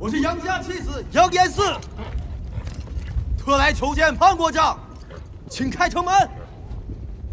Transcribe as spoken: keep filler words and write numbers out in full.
我是杨家七子杨延嗣，特来求见潘国丈，请开城门。